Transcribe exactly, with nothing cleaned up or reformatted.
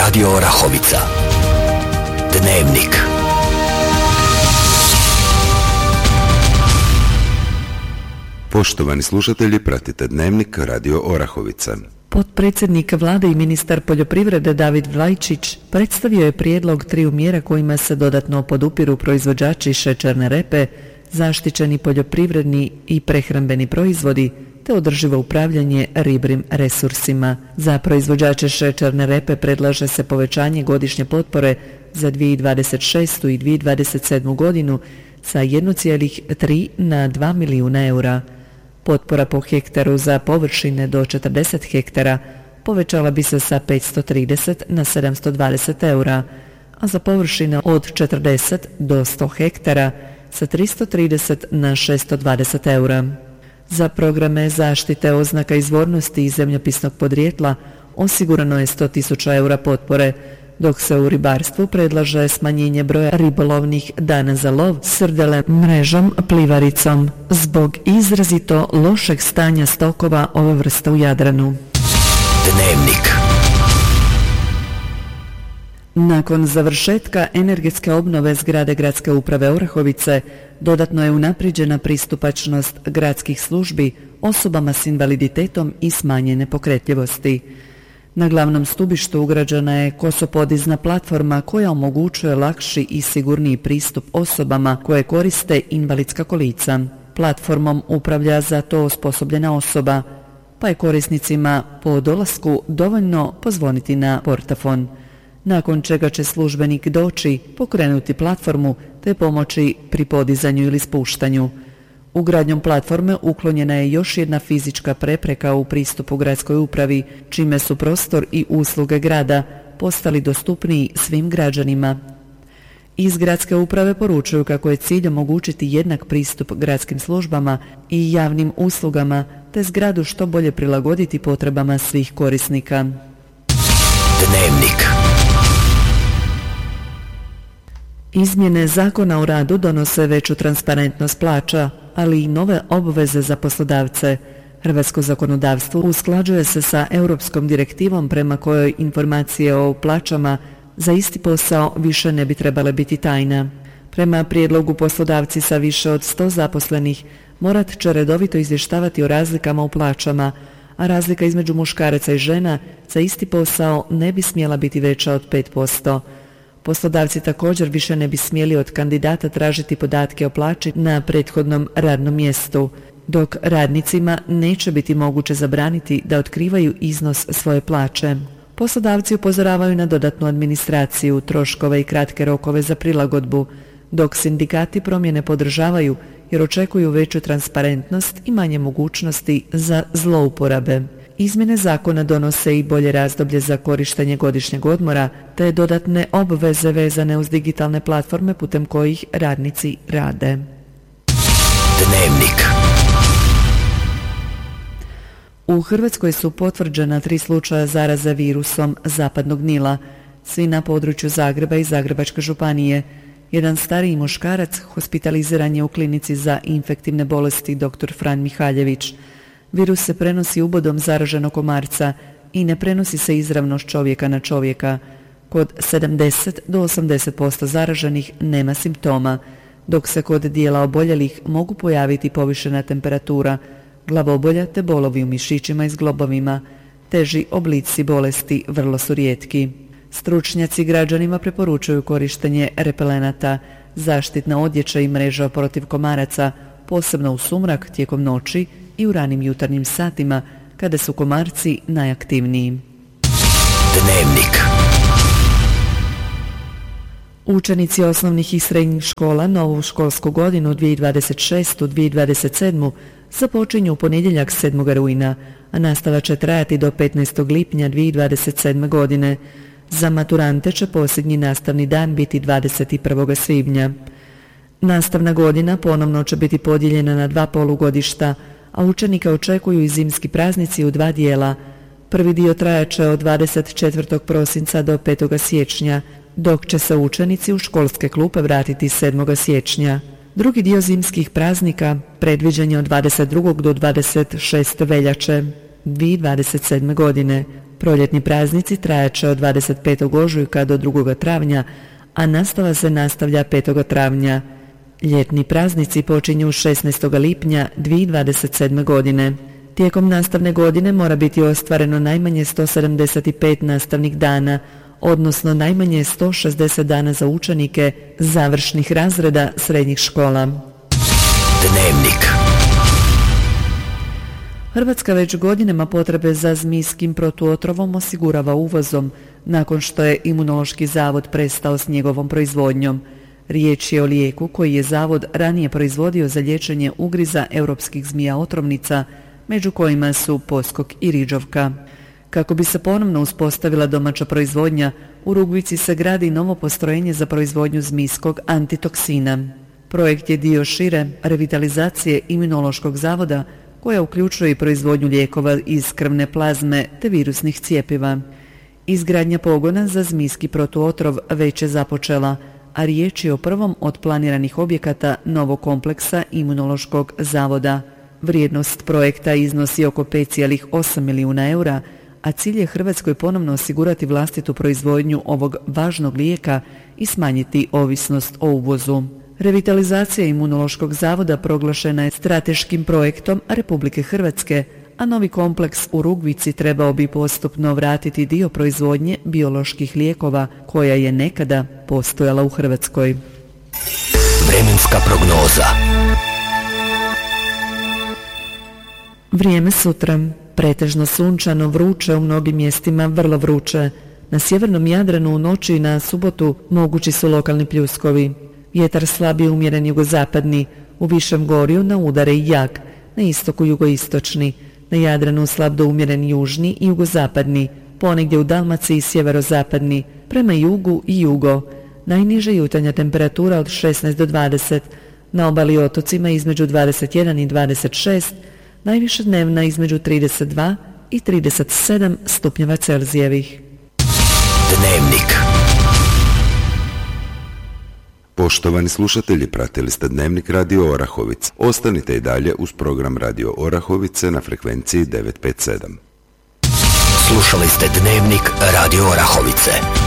Radio Orahovica. Dnevnik. Poštovani slušatelji, pratite Dnevnik Radio Orahovica. Potpredsjednik vlade i ministar poljoprivrede David Vlajčić predstavio je prijedlog triju mjera kojima se dodatno podupiru proizvođači šećerne repe, zaštićeni poljoprivredni i prehrambeni proizvodi, te održivo upravljanje ribljim resursima. Za proizvođače šećerne repe predlaže se povećanje godišnje potpore za dvije tisuće dvadeset šestu i dvije tisuće dvadeset sedmu godinu sa jedan zarez tri na dva milijuna eura. Potpora po hektaru za površine do četrdeset hektara povećala bi se sa petsto trideset na sedamsto dvadeset eura, a za površine od četrdeset do sto hektara sa tristo trideset na šesto dvadeset eura. Za programe zaštite oznaka izvornosti i zemljopisnog podrijetla osigurano je sto tisuća eura potpore, dok se u ribarstvu predlaže smanjenje broja ribolovnih dana za lov srdele mrežom plivaricom zbog izrazito lošeg stanja stokova ove vrste u Jadranu. Dnevnik. Nakon završetka energetske obnove zgrade Gradske uprave Orahovice, dodatno je unaprijeđena pristupačnost gradskih službi osobama s invaliditetom i smanjene pokretljivosti. Na glavnom stubištu ugrađena je kosopodizna platforma koja omogućuje lakši i sigurniji pristup osobama koje koriste invalidska kolica. Platformom upravlja za to osposobljena osoba, pa je korisnicima po dolasku dovoljno pozvoniti na portafon, nakon čega će službenik doći, pokrenuti platformu te pomoći pri podizanju ili spuštanju. Ugradnjom platforme uklonjena je još jedna fizička prepreka u pristupu gradskoj upravi, čime su prostor i usluge grada postali dostupniji svim građanima. Iz gradske uprave poručuju kako je cilj omogućiti jednak pristup gradskim službama i javnim uslugama, te zgradu što bolje prilagoditi potrebama svih korisnika. Dnevnik. Izmjene Zakona o radu donose veću transparentnost plaća, ali i nove obveze za poslodavce. Hrvatsko zakonodavstvo usklađuje se sa europskom direktivom prema kojoj informacije o plaćama za isti posao više ne bi trebale biti tajna. Prema prijedlogu poslodavci sa više od sto zaposlenih morat će redovito izvještavati o razlikama u plaćama, a razlika između muškaraca i žena za isti posao ne bi smjela biti veća od pet posto. Poslodavci također više ne bi smjeli od kandidata tražiti podatke o plaći na prethodnom radnom mjestu, dok radnicima neće biti moguće zabraniti da otkrivaju iznos svoje plaće. Poslodavci upozoravaju na dodatnu administraciju, troškove i kratke rokove za prilagodbu, dok sindikati promjene podržavaju jer očekuju veću transparentnost i manje mogućnosti za zlouporabe. Izmjene zakona donose i bolje razdoblje za korištenje godišnjeg odmora, te dodatne obveze vezane uz digitalne platforme putem kojih radnici rade. Dnevnik. U Hrvatskoj su potvrđena tri slučaja zaraze virusom zapadnog Nila, svi na području Zagreba i Zagrebačke županije. Jedan stariji muškarac hospitaliziran je u klinici za infektivne bolesti doktor Fran Mihaljević. Virus se prenosi ubodom zaraženog komarca i ne prenosi se izravno s čovjeka na čovjeka. Kod sedamdeset do osamdeset posto zaraženih nema simptoma, dok se kod dijela oboljelih mogu pojaviti povišena temperatura, glavobolja te bolovi u mišićima i zglobovima. Teži oblici bolesti vrlo su rijetki. Stručnjaci građanima preporučuju korištenje repelenata, zaštitna odjeća i mreža protiv komaraca, posebno u sumrak tijekom noći i u ranim jutarnjim satima kada su komarci najaktivniji. Dnevnik. Učenici osnovnih i srednjih škola novu školsku godinu dvije tisuće dvadeset šestu dvije tisuće dvadeset sedmu započinju u ponedjeljak sedmog rujna, a nastava će trajati do petnaestog lipnja dvije tisuće dvadeset sedme godine. Za maturante će posljednji nastavni dan biti dvadeset prvog svibnja. Nastavna godina ponovno će biti podijeljena na dva polugodišta, a učenika očekuju i zimski praznici u dva dijela. Prvi dio trajaće od dvadeset četvrtog prosinca do petog siječnja, dok će se učenici u školske klupe vratiti sedmog siječnja. Drugi dio zimskih praznika predviđen je od dvadeset drugog do dvadeset šestog veljače dvije tisuće dvadeset sedme godine. Proljetni praznici trajaće od dvadeset petog ožujka do drugog travnja, a nastava se nastavlja petog travnja. Ljetni praznici počinju šesnaestog lipnja dvije tisuće dvadeset sedme. godine. Tijekom nastavne godine mora biti ostvareno najmanje sto sedamdeset pet nastavnih dana, odnosno najmanje sto šezdeset dana za učenike završnih razreda srednjih škola. Dnevnik. Hrvatska već godinama potrebe za zmijskim protuotrovom osigurava uvozom, nakon što je Imunološki zavod prestao s njegovom proizvodnjom. Riječ je o lijeku koji je zavod ranije proizvodio za liječenje ugriza europskih zmija otrovnica, među kojima su poskok i riđovka. Kako bi se ponovno uspostavila domaća proizvodnja, u Rugvici se gradi novo postrojenje za proizvodnju zmijskog antitoksina. Projekt je dio šire revitalizacije Imunološkog zavoda, koja uključuje i proizvodnju lijekova iz krvne plazme te virusnih cjepiva. Izgradnja pogona za zmijski protuotrov već je započela, a riječ je o prvom od planiranih objekata novog kompleksa Imunološkog zavoda. Vrijednost projekta iznosi oko pet zarez osam milijuna eura, a cilj je Hrvatskoj ponovno osigurati vlastitu proizvodnju ovog važnog lijeka i smanjiti ovisnost o uvozu. Revitalizacija Imunološkog zavoda proglašena je strateškim projektom Republike Hrvatske, a novi kompleks u Rugvici trebao bi postupno vratiti dio proizvodnje bioloških lijekova koja je nekada postojala u Hrvatskoj. Vremenska prognoza. Vrijeme sutra. Pretežno sunčano, vruće, u mnogim mjestima vrlo vruće. Na sjevernom Jadranu u noći i na subotu mogući su lokalni pljuskovi. Vjetar slabiji umjeren jugozapadni, u višem gorju na udare i jak, na istoku jugoistočni, na Jadranu slab do umjeren južni i jugozapadni, ponegdje u Dalmaciji sjeverozapadni, prema jugu i jugo. Najniža jutarnja temperatura od šesnaest do dvadeset, na obali i otocima između dvadeset jedan i dvadeset šest, najviša dnevna između trideset dva i trideset sedam stupnjeva Celzijevih. Dnevnik. Poštovani slušatelji, pratili ste Dnevnik Radio Orahovic. Ostanite i dalje uz program Radio Orahovice na frekvenciji devet pet sedam. Slušali ste Dnevnik Radio Orahovice.